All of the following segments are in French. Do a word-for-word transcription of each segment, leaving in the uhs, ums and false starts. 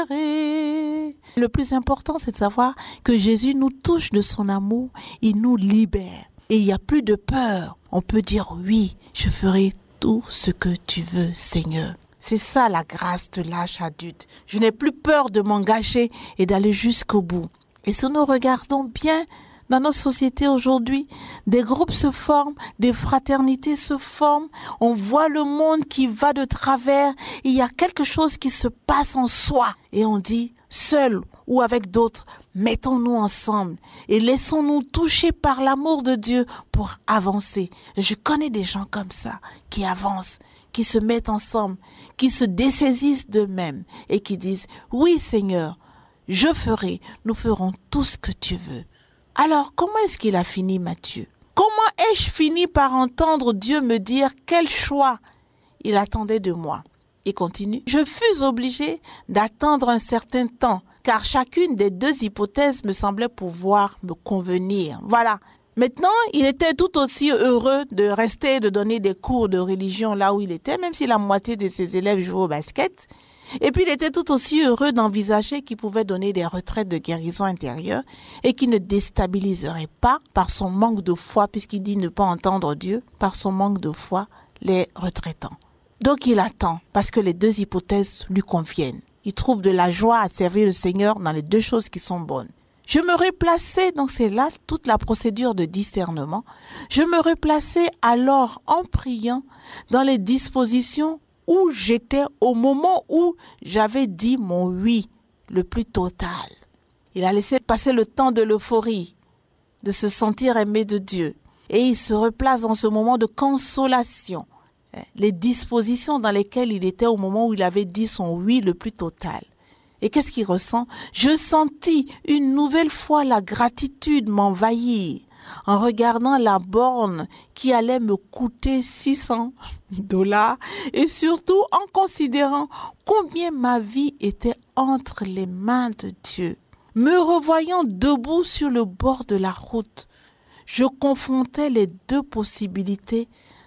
Le plus important, c'est de savoir que Jésus nous touche de son amour, il nous libère. Et il n'y a plus de peur. On peut dire oui, je ferai tout ce que tu veux, Seigneur. C'est ça la grâce de l'âge adulte. Je n'ai plus peur de m'engager et d'aller jusqu'au bout. Et si nous regardons bien dans notre société aujourd'hui, des groupes se forment, des fraternités se forment, on voit le monde qui va de travers, il y a quelque chose qui se passe en soi. Et on dit, seul ou avec d'autres, mettons-nous ensemble et laissons-nous toucher par l'amour de Dieu pour avancer. Et je connais des gens comme ça, qui avancent, qui se mettent ensemble, qui se dessaisissent d'eux-mêmes et qui disent, oui Seigneur, je ferai, nous ferons tout ce que tu veux. Alors, comment est-ce qu'il a fini, Matthieu? Comment ai-je fini par entendre Dieu me dire quel choix il attendait de moi? Il continue. Je fus obligé d'attendre un certain temps, car chacune des deux hypothèses me semblait pouvoir me convenir. Voilà. Maintenant, il était tout aussi heureux de rester, de donner des cours de religion là où il était, même si la moitié de ses élèves jouaient au basket. Et puis, il était tout aussi heureux d'envisager qu'il pouvait donner des retraites de guérison intérieure et qu'il ne déstabiliserait pas par son manque de foi, puisqu'il dit ne pas entendre Dieu, par son manque de foi, les retraitants. Donc, il attend parce que les deux hypothèses lui conviennent. Il trouve de la joie à servir le Seigneur dans les deux choses qui sont bonnes. Je me replaçais, donc c'est là toute la procédure de discernement, je me replaçais alors en priant dans les dispositions où j'étais au moment où j'avais dit mon oui le plus total. Il a laissé passer le temps de l'euphorie, de se sentir aimé de Dieu. Et il se replace dans ce moment de consolation, les dispositions dans lesquelles il était au moment où il avait dit son oui le plus total. Et qu'est-ce qu'il ressent? Je sentis une nouvelle fois la gratitude m'envahir en regardant la borne qui allait me coûter six cents dollars et surtout en considérant combien ma vie était entre les mains de Dieu. Me revoyant debout sur le bord de la route, je confrontais les deux possibilités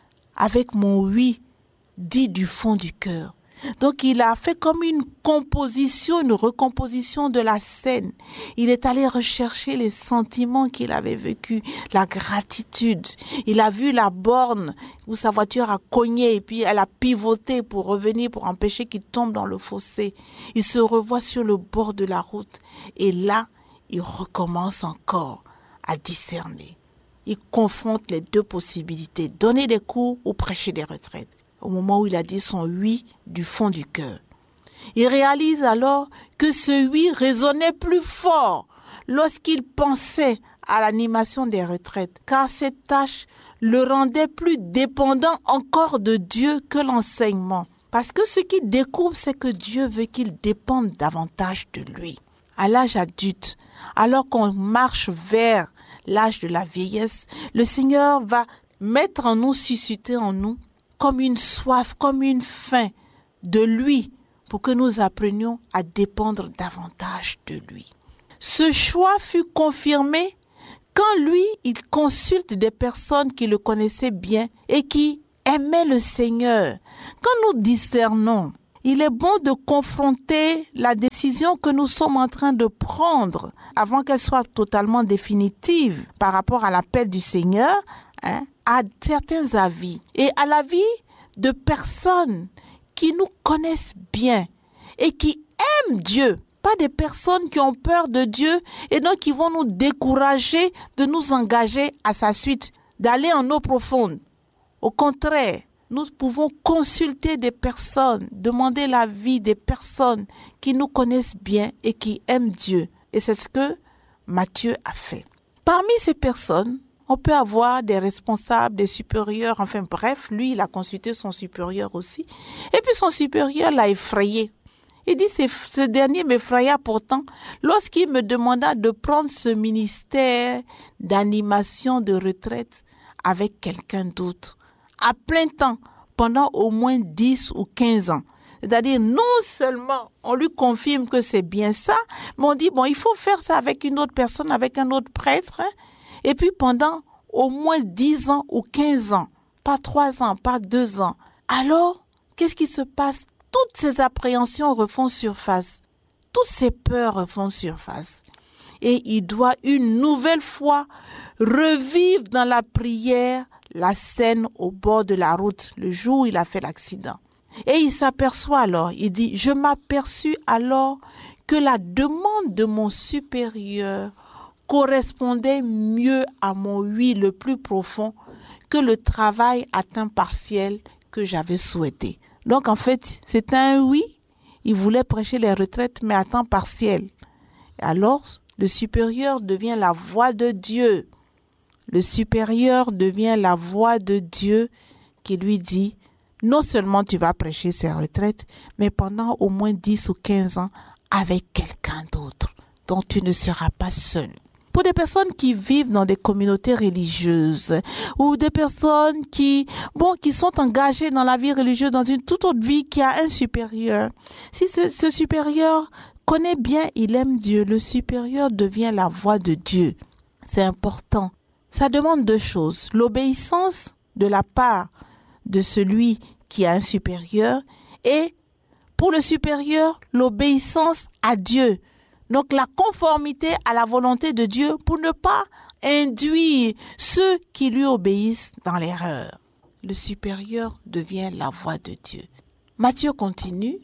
avec mon oui dit du fond du cœur. Donc il a fait comme une composition, une recomposition de la scène. Il est allé rechercher les sentiments qu'il avait vécus, la gratitude. Il a vu la borne où sa voiture a cogné et puis elle a pivoté pour revenir, pour empêcher qu'il tombe dans le fossé. Il se revoit sur le bord de la route et là, il recommence encore à discerner. Il confronte les deux possibilités, donner des cours ou prêcher des retraites. Au moment où il a dit son oui du fond du cœur. Il réalise alors que ce oui résonnait plus fort lorsqu'il pensait à l'animation des retraites, car cette tâche le rendait plus dépendant encore de Dieu que l'enseignement. Parce que ce qu'il découvre, c'est que Dieu veut qu'il dépende davantage de lui. À l'âge adulte, alors qu'on marche vers l'âge de la vieillesse, le Seigneur va mettre en nous, susciter en nous, comme une soif, comme une faim de lui, pour que nous apprenions à dépendre davantage de lui. Ce choix fut confirmé quand lui, il consulte des personnes qui le connaissaient bien et qui aimaient le Seigneur. Quand nous discernons, il est bon de confronter la décision que nous sommes en train de prendre avant qu'elle soit totalement définitive par rapport à l'appel du Seigneur, hein, à certains avis et à l'avis de personnes qui nous connaissent bien et qui aiment Dieu, pas des personnes qui ont peur de Dieu et donc qui vont nous décourager de nous engager à sa suite, d'aller en eau profonde. Au contraire, nous pouvons consulter des personnes, demander l'avis des personnes qui nous connaissent bien et qui aiment Dieu. Et c'est ce que Matthieu a fait. Parmi ces personnes, on peut avoir des responsables, des supérieurs, enfin bref, lui, il a consulté son supérieur aussi. Et puis son supérieur l'a effrayé. Il dit, ce dernier m'effraya pourtant lorsqu'il me demanda de prendre ce ministère d'animation de retraite avec quelqu'un d'autre, à plein temps, pendant au moins dix ou quinze ans. C'est-à-dire, non seulement on lui confirme que c'est bien ça, mais on dit, bon, il faut faire ça avec une autre personne, avec un autre prêtre, hein. Et puis pendant au moins dix ans ou quinze ans, pas trois ans, pas deux ans. Alors, qu'est-ce qui se passe? Toutes ces appréhensions refont surface. toutes ses peurs font surface. Et il doit une nouvelle fois revivre dans la prière la scène au bord de la route, le jour où il a fait l'accident. Et il s'aperçoit alors, il dit, je m'aperçus alors que la demande de mon supérieur correspondait mieux à mon oui le plus profond que le travail à temps partiel que j'avais souhaité. Donc en fait, c'était un oui, il voulait prêcher les retraites, mais à temps partiel. Alors, le supérieur devient la voix de Dieu. Le supérieur devient la voix de Dieu qui lui dit, non seulement tu vas prêcher ces retraites, mais pendant au moins dix ou quinze ans avec quelqu'un d'autre, dont tu ne seras pas seul. Pour des personnes qui vivent dans des communautés religieuses ou des personnes qui, bon, qui sont engagées dans la vie religieuse, dans une toute autre vie, qui a un supérieur. Si ce, ce supérieur connaît bien, il aime Dieu, le supérieur devient la voix de Dieu. C'est important. Ça demande deux choses. L'obéissance de la part de celui qui a un supérieur et pour le supérieur, l'obéissance à Dieu. Donc la conformité à la volonté de Dieu pour ne pas induire ceux qui lui obéissent dans l'erreur. Le supérieur devient la voix de Dieu. Matthieu continue.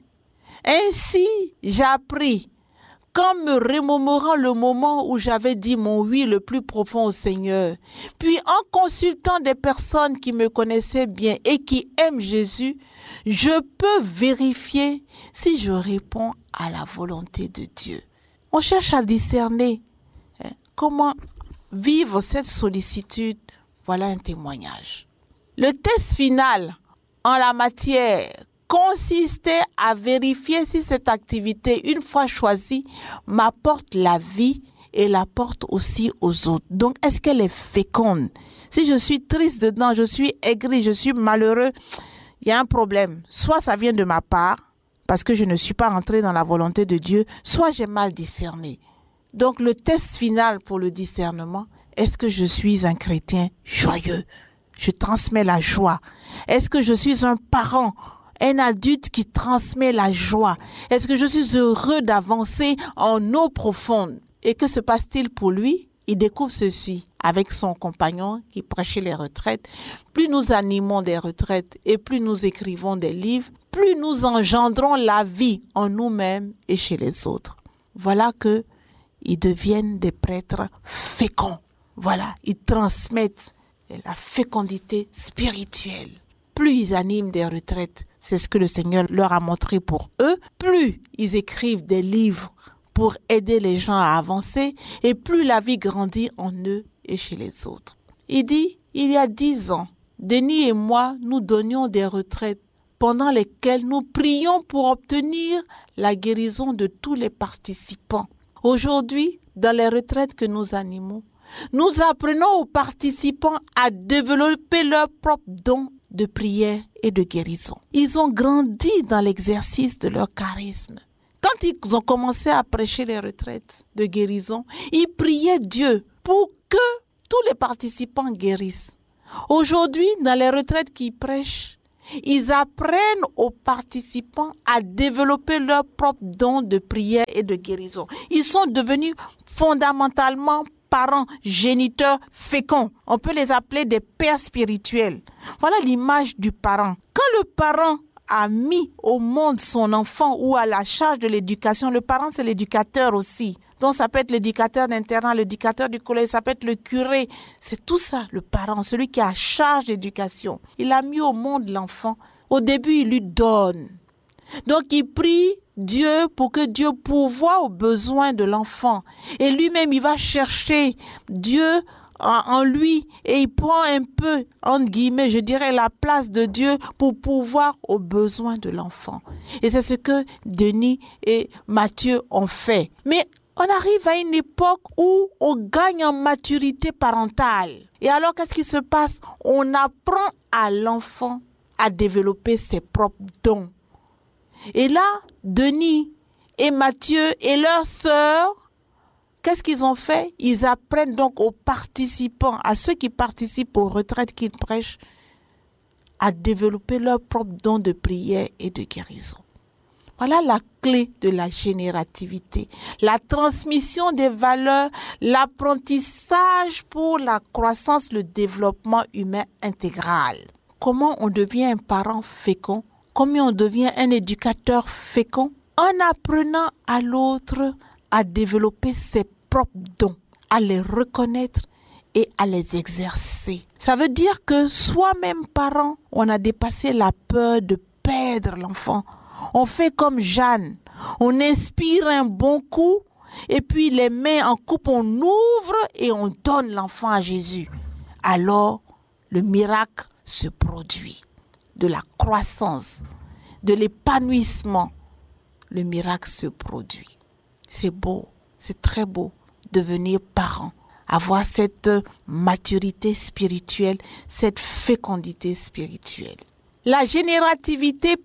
Ainsi j'ai appris qu'en me remémorant le moment où j'avais dit mon oui le plus profond au Seigneur, puis en consultant des personnes qui me connaissaient bien et qui aiment Jésus, je peux vérifier si je réponds à la volonté de Dieu. On cherche à discerner hein, comment vivre cette sollicitude. Voilà un témoignage. Le test final en la matière consistait à vérifier si cette activité, une fois choisie, m'apporte la vie et l'apporte aussi aux autres. Donc, est-ce qu'elle est féconde? Si je suis triste dedans, je suis aigri, je suis malheureux, il y a un problème. Soit ça vient de ma part, parce que je ne suis pas entré dans la volonté de Dieu, soit j'ai mal discerné. Donc, le test final pour le discernement, est-ce que je suis un chrétien joyeux? Je transmets la joie. Est-ce que je suis un parent, un adulte qui transmet la joie? Est-ce que je suis heureux d'avancer en eau profonde? Et que se passe-t-il pour lui? Il découvre ceci avec son compagnon qui prêchait les retraites. Plus nous animons des retraites et plus nous écrivons des livres, plus nous engendrons la vie en nous-mêmes et chez les autres. Voilà que ils deviennent des prêtres féconds. Voilà, ils transmettent la fécondité spirituelle. Plus ils animent des retraites, c'est ce que le Seigneur leur a montré pour eux, plus ils écrivent des livres pour aider les gens à avancer et plus la vie grandit en eux et chez les autres. Il dit, il y a dix ans, Denis et moi, nous donnions des retraites pendant lesquelles nous prions pour obtenir la guérison de tous les participants. Aujourd'hui, dans les retraites que nous animons, nous apprenons aux participants à développer leur propre don de prière et de guérison. Ils ont grandi dans l'exercice de leur charisme. Quand ils ont commencé à prêcher les retraites de guérison, ils priaient Dieu pour que tous les participants guérissent. Aujourd'hui, dans les retraites qu'ils prêchent, ils apprennent aux participants à développer leur propre don de prière et de guérison. Ils sont devenus fondamentalement parents, géniteurs féconds. On peut les appeler des pères spirituels. Voilà l'image du parent. Quand le parent a mis au monde son enfant ou à la charge de l'éducation, le parent c'est l'éducateur aussi. Donc ça peut être l'éducateur d'internat, l'éducateur du collège, ça peut être le curé. C'est tout ça, le parent, celui qui a charge d'éducation. Il a mis au monde l'enfant. Au début, il lui donne. Donc il prie Dieu pour que Dieu pourvoie aux besoins de l'enfant. Et lui-même, il va chercher Dieu en, en lui et il prend un peu, entre guillemets, je dirais, la place de Dieu pour pourvoir aux besoins de l'enfant. Et c'est ce que Denis et Matthieu ont fait. Mais on arrive à une époque où on gagne en maturité parentale. Et alors, qu'est-ce qui se passe? On apprend à l'enfant à développer ses propres dons. Et là, Denis et Matthieu et leurs sœurs, qu'est-ce qu'ils ont fait? Ils apprennent donc aux participants, à ceux qui participent aux retraites qu'ils prêchent, à développer leurs propres dons de prière et de guérison. Voilà la clé de la générativité. La transmission des valeurs, l'apprentissage pour la croissance, le développement humain intégral. Comment on devient un parent fécond? Comment on devient un éducateur fécond? En apprenant à l'autre à développer ses propres dons, à les reconnaître et à les exercer. Ça veut dire que soi-même parent, on a dépassé la peur de perdre l'enfant. On fait comme Jeanne, on inspire un bon coup et puis les mains en coupe, on ouvre et on donne l'enfant à Jésus. Alors, le miracle se produit, de la croissance, de l'épanouissement. Le miracle se produit. C'est beau, c'est très beau, devenir parent, avoir cette maturité spirituelle, cette fécondité spirituelle. La générativité